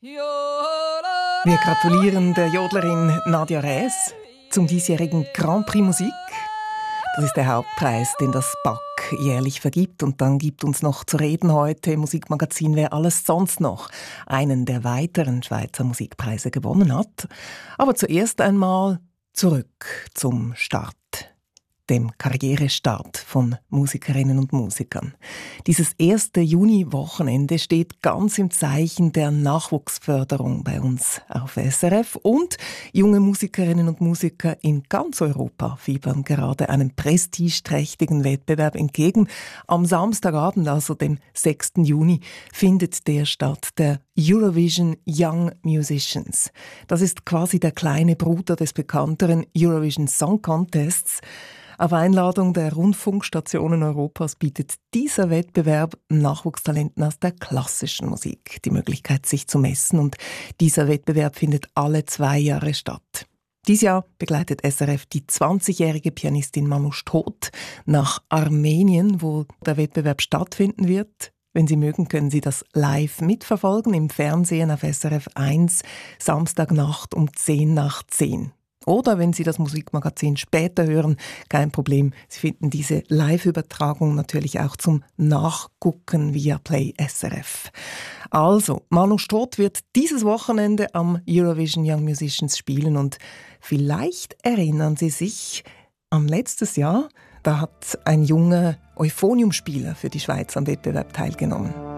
Wir gratulieren der Jodlerin Nadia Räs zum diesjährigen Grand Prix Musik. Das ist der Hauptpreis, den das BAK jährlich vergibt. Und dann gibt uns noch zu reden heute im Musikmagazin, wer alles sonst noch einen der weiteren Schweizer Musikpreise gewonnen hat. Aber zuerst einmal zurück zum Start, dem Karrierestart von Musikerinnen und Musikern. Dieses 1. Juni-Wochenende steht ganz im Zeichen der Nachwuchsförderung bei uns auf SRF, und junge Musikerinnen und Musiker in ganz Europa fiebern gerade einem prestigeträchtigen Wettbewerb entgegen. Am Samstagabend, also dem 6. Juni, findet der statt, der Eurovision Young Musicians. Das ist quasi der kleine Bruder des bekannteren Eurovision Song Contests. Auf Einladung der Rundfunkstationen Europas bietet dieser Wettbewerb Nachwuchstalenten aus der klassischen Musik die Möglichkeit, sich zu messen. Und dieser Wettbewerb findet alle 2 Jahre statt. Dieses Jahr begleitet SRF die 20-jährige Pianistin Manoush Todt nach Armenien, wo der Wettbewerb stattfinden wird. Wenn Sie mögen, können Sie das live mitverfolgen im Fernsehen auf SRF 1, Samstagnacht um 10:10. Oder wenn Sie das Musikmagazin später hören, kein Problem. Sie finden diese Live-Übertragung natürlich auch zum Nachgucken via Play SRF. Also, Manoush Todt wird dieses Wochenende am Eurovision Young Musicians spielen, und vielleicht erinnern Sie sich an letztes Jahr. Da hat ein junger Euphoniumspieler für die Schweiz am Wettbewerb teilgenommen.